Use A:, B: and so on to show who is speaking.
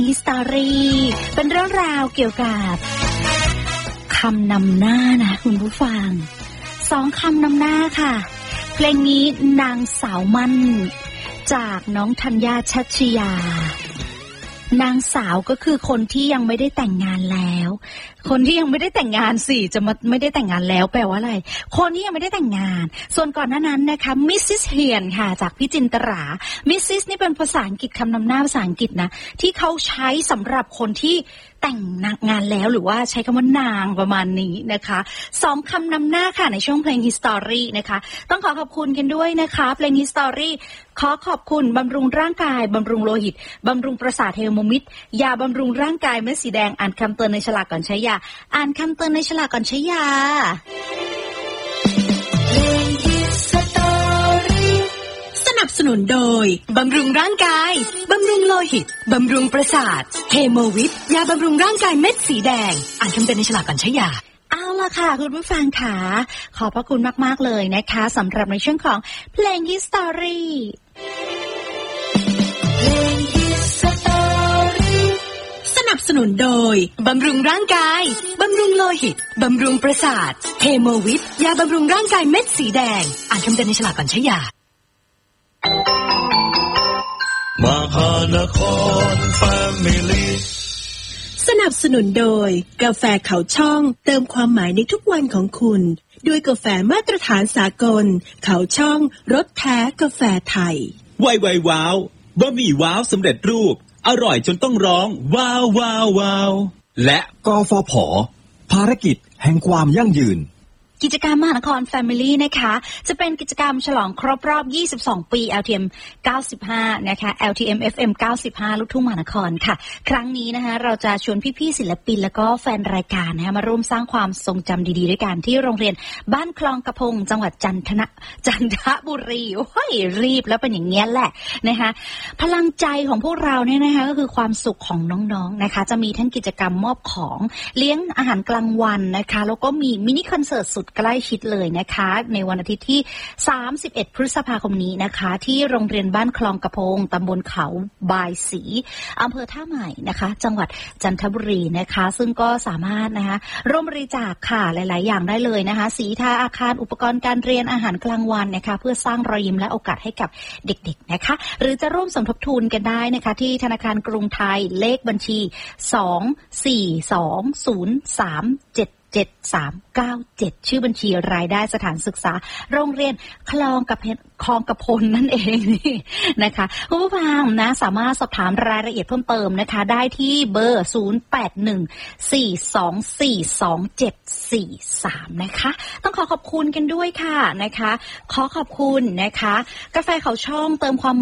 A: สตอรี่เป็นเรื่องราวเกี่ยวกับคำนำหน้านะคุณผู้ฟัง2คำนำหน้าค่ะเพลงนี้นางสาวมั่นจากน้องธัญญาชัชยานางสาวก็คือคนที่ยังไม่ได้แต่งงานแล้วคนที่ยังไม่ได้แต่งงานสิจะมาไม่ได้แต่งงานแล้วแปลว่าอะไรคนที่ยังไม่ได้แต่งงานส่วนก่อนหน้านั้นนะคะมิสซิสเฮียนค่ะจากพี่จินตรามิสซิสนี่เป็นภาษาอังกฤษคำนำหน้าภาษาอังกฤษนะที่เขาใช้สำหรับคนที่แต่งงานแล้วหรือว่าใช้คำว่านางประมาณนี้นะคะ2คำนำหน้าค่ะในช่วงเพลง History นะคะต้องขอขอบคุณกันด้วยนะคะเพลง History ขอขอบคุณบำรุงร่างกายบำรุงโลหิตบำรุงประสาทเทอร์โมมิตรยาบำรุงร่างกายเม็ดสีแดงอ่านคำเตือนในฉลากก่อนใช้ยาอ่านคำเตือนในฉลากก่อนใช้ยาสนับสนุนโดยบำรุงร่างกายบำรุงโลหิตบำรุงประสาทเฮโมวิตยาบำรุงร่างกายเม็ดสีแดงอ่านคำเตือนในฉลากก่อนใช้ยาเอาล่ะค่ะคุณผู้ฟังค่ะขอบพระคุณมากๆเลยนะคะสำหรับในช่วงของเพลง Historyสนับสนุนโดยบำรุงร่างกายบำรุงโลหิตบำรุงประสาทเฮโมวิตยาบำรุงร่างกายเม็ดสีแดงอ่านคำเตือนในฉลากก่อนใช้ยามหานครแฟมิลี่สนับสนุนโดยกาแฟเขาช่องเติมความหมายในทุกวันของคุณด้วยกาแฟมาตรฐานสากลเขาช่องรสแท้กาแฟไทย
B: ไวว้าวบะหมี่ว้าวสำเร็จรูปอร่อยจนต้องร้องว้าวว้าวว้าวและกฟผ.ภารกิจแห่งความยั่งยืน
A: กิจกรรมมหานคร Family นะคะจะเป็นกิจกรรมฉลองครบรอบ22 ปี LTM 95นะคะ LTM FM 95ลูกทุ่งมหานครค่ะครั้งนี้นะคะเราจะชวนพี่ๆศิลปินแล้วก็แฟนรายการนะคะมาร่วมสร้างความทรงจำดีๆด้วยกันที่โรงเรียนบ้านคลองกระพงจังหวัดจันทบุรีโอ้ยรีบแล้วเป็นอย่างเงี้ยแหละนะคะพลังใจของพวกเราเนี่ยนะคะก็คือความสุขของน้องๆนะคะจะมีทั้งกิจกรรมมอบของเลี้ยงอาหารกลางวันนะคะแล้วก็มีมินิคอนเสิร์ตสุดใกล้ชิดเลยนะคะในวันอาทิตย์ที่31พฤษภาคมนี้นะคะที่โรงเรียนบ้านคลองกระพงตำบลเขาบายศรีอำเภอท่าใหม่นะคะจังหวัดจันทบุรีนะคะซึ่งก็สามารถนะคะร่วมบริจาคค่ะหลายๆอย่างได้เลยนะคะสีทาอาคารอุปกรณ์การเรียนอาหารกลางวันนะคะเพื่อสร้างรอยยิ้มและโอกาสให้กับเด็กๆนะคะหรือจะร่วมสมทบทุนกันได้นะคะที่ธนาคารกรุงไทยเลขบัญชี242037797ชื่อบัญชีรายได้สถานศึกษาโรงเรียนคลองกระพลนั่นเองนี่นะคะคุณผู้ฟังนะสามารถสอบถามรายละเอียดเพิ่มเติมนะคะได้ที่เบอร์0814242743นะคะต้องขอขอบคุณกันด้วยค่ะนะคะขอขอบคุณนะคะกาแฟเขาช่องเติมความ